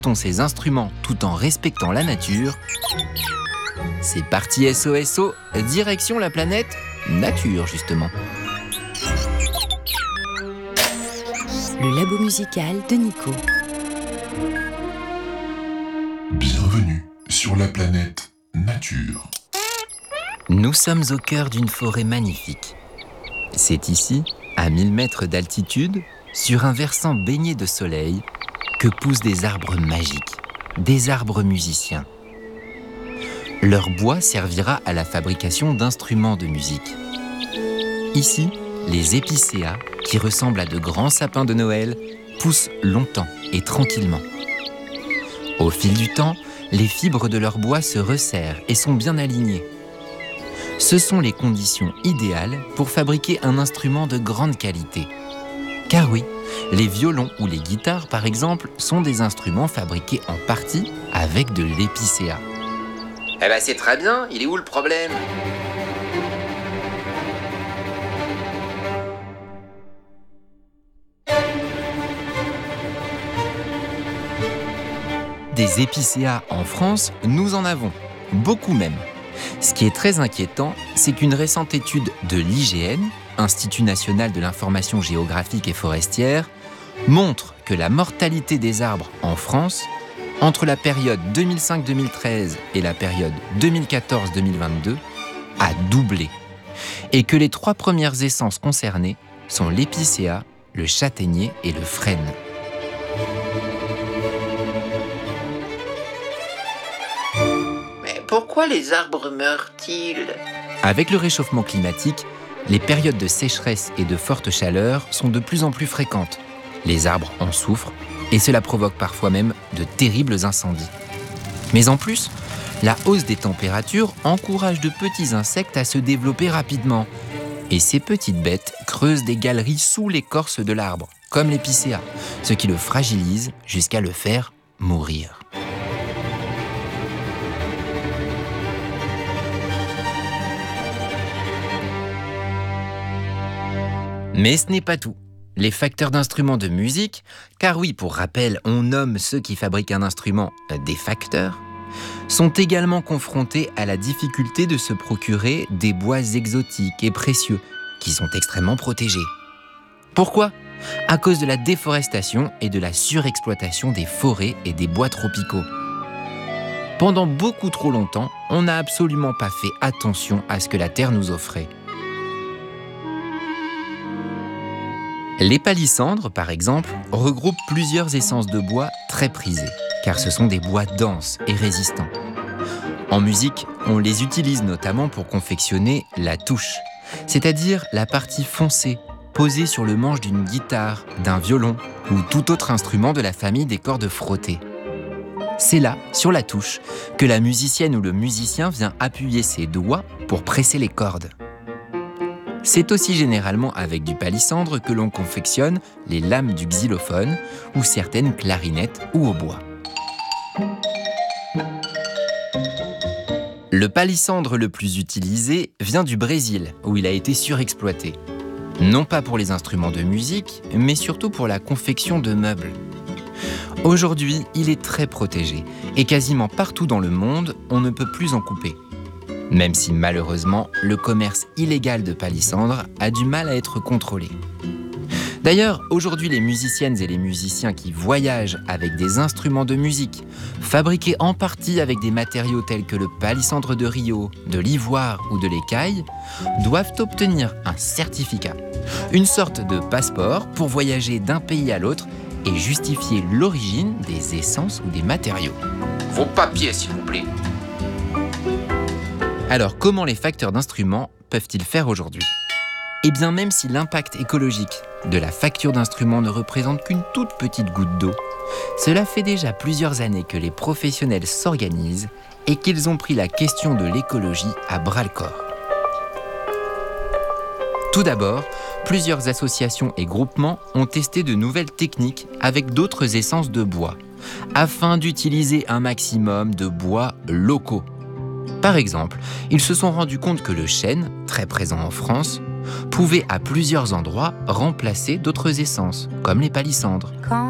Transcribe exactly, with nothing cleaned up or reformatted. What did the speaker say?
ces instruments tout en respectant la nature. C'est parti S O S O, direction la planète nature justement. Le labo musical de Nico. Bienvenue sur la planète nature. Nous sommes au cœur d'une forêt magnifique. C'est ici, à mille mètres d'altitude, sur un versant baigné de soleil, que poussent des arbres magiques, des arbres musiciens. Leur bois servira à la fabrication d'instruments de musique. Ici, les épicéas, qui ressemblent à de grands sapins de Noël, poussent longtemps et tranquillement. Au fil du temps, les fibres de leur bois se resserrent et sont bien alignées. Ce sont les conditions idéales pour fabriquer un instrument de grande qualité. Car oui, les violons ou les guitares, par exemple, sont des instruments fabriqués en partie avec de l'épicéa. Eh ben c'est très bien, il est où le problème ? Des épicéas en France, nous en avons, beaucoup même. Ce qui est très inquiétant, c'est qu'une récente étude de l'I G N, Institut national de l'information géographique et forestière, montre que la mortalité des arbres en France, entre la période deux mille cinq deux mille treize et la période deux mille quatorze deux mille vingt-deux, a doublé. Et que les trois premières essences concernées sont l'épicéa, le châtaignier et le frêne. Pourquoi les arbres meurent-ils ? Avec le réchauffement climatique, les périodes de sécheresse et de forte chaleur sont de plus en plus fréquentes. Les arbres en souffrent et cela provoque parfois même de terribles incendies. Mais en plus, la hausse des températures encourage de petits insectes à se développer rapidement. Et ces petites bêtes creusent des galeries sous l'écorce de l'arbre, comme l'épicéa, ce qui le fragilise jusqu'à le faire mourir. Mais ce n'est pas tout. Les facteurs d'instruments de musique, car oui, pour rappel, on nomme ceux qui fabriquent un instrument des facteurs, sont également confrontés à la difficulté de se procurer des bois exotiques et précieux, qui sont extrêmement protégés. Pourquoi ? À cause de la déforestation et de la surexploitation des forêts et des bois tropicaux. Pendant beaucoup trop longtemps, on n'a absolument pas fait attention à ce que la Terre nous offrait. Les palissandres, par exemple, regroupent plusieurs essences de bois très prisées, car ce sont des bois denses et résistants. En musique, on les utilise notamment pour confectionner la touche, c'est-à-dire la partie foncée, posée sur le manche d'une guitare, d'un violon ou tout autre instrument de la famille des cordes frottées. C'est là, sur la touche, que la musicienne ou le musicien vient appuyer ses doigts pour presser les cordes. C'est aussi généralement avec du palissandre que l'on confectionne les lames du xylophone ou certaines clarinettes ou hautbois. Le palissandre le plus utilisé vient du Brésil, où il a été surexploité. Non pas pour les instruments de musique, mais surtout pour la confection de meubles. Aujourd'hui, il est très protégé et quasiment partout dans le monde, on ne peut plus en couper. Même si malheureusement, le commerce illégal de palissandre a du mal à être contrôlé. D'ailleurs, aujourd'hui, les musiciennes et les musiciens qui voyagent avec des instruments de musique, fabriqués en partie avec des matériaux tels que le palissandre de Rio, de l'ivoire ou de l'écaille, doivent obtenir un certificat, une sorte de passeport pour voyager d'un pays à l'autre et justifier l'origine des essences ou des matériaux. Vos papiers, s'il vous plaît. Alors, comment les facteurs d'instruments peuvent-ils faire aujourd'hui ? Eh bien, même si l'impact écologique de la facture d'instruments ne représente qu'une toute petite goutte d'eau, cela fait déjà plusieurs années que les professionnels s'organisent et qu'ils ont pris la question de l'écologie à bras-le-corps. Tout d'abord, plusieurs associations et groupements ont testé de nouvelles techniques avec d'autres essences de bois, afin d'utiliser un maximum de bois locaux. Par exemple, ils se sont rendus compte que le chêne, très présent en France, pouvait à plusieurs endroits remplacer d'autres essences, comme les palissandres. Quand